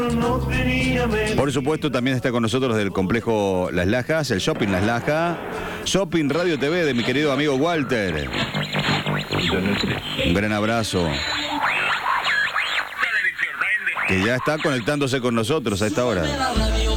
Por supuesto, también está con nosotros del complejo Las Lajas, el Shopping Las Lajas, Shopping Radio TV de mi querido amigo Walter. Un gran abrazo. Que ya está conectándose con nosotros a esta hora.